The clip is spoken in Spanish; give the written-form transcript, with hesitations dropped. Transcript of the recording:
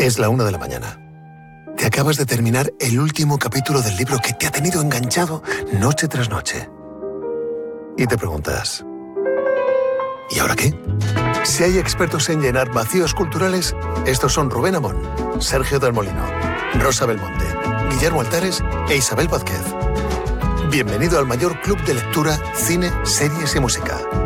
Es la 1 de la mañana. Te acabas de terminar el último capítulo del libro que te ha tenido enganchado noche tras noche. Y te preguntas, ¿y ahora qué? Si hay expertos en llenar vacíos culturales, estos son Rubén Amón, Sergio del Molino, Rosa Belmonte, Guillermo Altares e Isabel Vázquez. Bienvenido al mayor club de lectura, cine, series y música.